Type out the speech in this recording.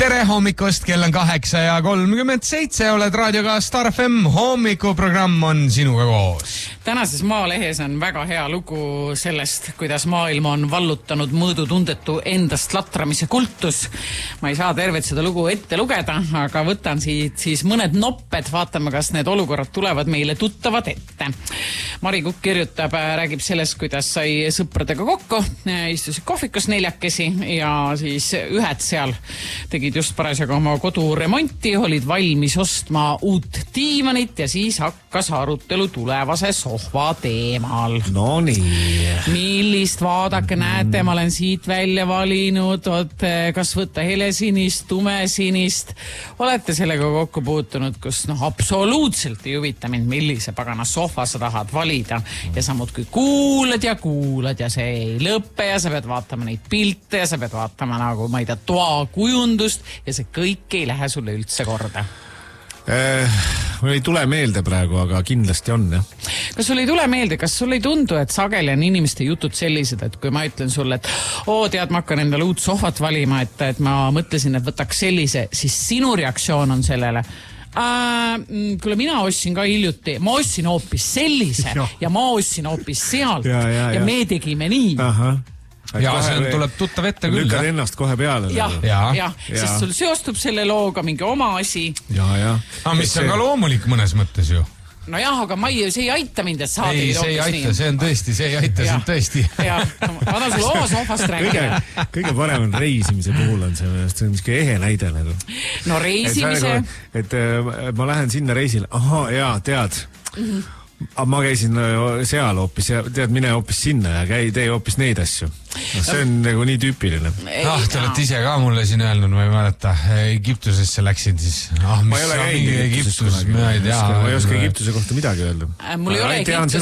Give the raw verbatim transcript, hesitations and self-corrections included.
tere hommikust, kell on kaheksa ja kolmkümmend seitse, oled raadioga Star F M, hommikuprogramm on sinuga koos. Tänases Maalehes on väga hea lugu sellest, kuidas maailma on vallutanud mõõdutundetu endast latramise kultus. Ma ei saa tervet seda lugu ette lugeda, aga võtan siit siis mõned nopped, vaatame, kas need olukorrad tulevad meile tuttavad ette. Mari Kukk kirjutab, räägib sellest, kuidas sai sõpradega kokku, istusid kohvikus neljakesi ja siis ühed seal tegid just parasjagu oma kodu remonti, olid valmis ostma uut diivanit ja siis hakkas arutelu tulevase sohva teemal. No nii. Millist vaadake, näete, ma olen siit välja valinud, oot, kas võtta helesinist, tumesinist. Olete sellega kokku puutunud, kus noh, absoluutselt ei huvita mind, millise pagana sohva sa tahad valida. Ja sa muudkui kuulad ja kuulad ja see ei lõppe ja sa pead vaatama neid pilte ja sa pead vaatama nagu, ma ei tea, toa kujundust ja see kõik ei lähe sulle üldse korda. Eh, mul ei tule meelde praegu, aga kindlasti on, jah. Kas sul ei tule meelde, kas sul ei tundu, et sageli on inimeste jutud sellised, et kui ma ütlen sulle, et oo, tead, ma hakkan endale uut sohvat valima, et, et ma mõtlesin, et võtaks sellise, siis sinu reaktsioon on sellele. Äh, kuule, mina ostsin ka hiljuti, ma ostsin hoopis sellise ja, ja ma ostsin hoopis sealt ja, ja, ja. ja me tegime nii. Aha. Ja see on, tuleb tuttav ette küll. Lükkad ennast kohe peale. Ja, ja, ja, sest sul seostub selle looga mingi oma asi. Ja, ja. Ah, mis on ka loomulik mõnes mõttes ju. No jah, aga ma ei, see ei aita mind, et saad ei, see ei aita, nii. See on tõesti, see ei aita sind tõesti. Ja, ma tahan sulle oma sohvast rääkida. Kõige, kõige parem on reisimise puhul on see, see on miski ehe näide nagu. No reisimise. Et, et, et ma lähen sinna reisile, aha, jaa, tead. Mhm. Aga ma käisin seal hoopis ja tead, mine hoopis sinna ja käi, tee hoopis neid asju. No, see on nagu nii tüüpiline. Ah, te olete ise ka mulle siin öelnud, ma ei mäleta. Egiptusesse läksin siis. Ah, ma ei ole käinud Egiptuses. Ma ei tea. Ma ei oska Egiptuse kohta midagi öelda. Mul ei ole Egiptuses